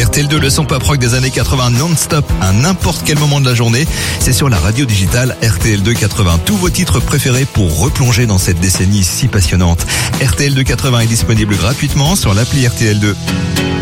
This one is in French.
RTL2, le son pop rock des années 80 non-stop à n'importe quel moment de la journée. C'est sur la radio digitale RTL2 80. Tous vos titres préférés pour replonger dans cette décennie si passionnante. RTL2 80 est disponible gratuitement sur l'appli RTL2.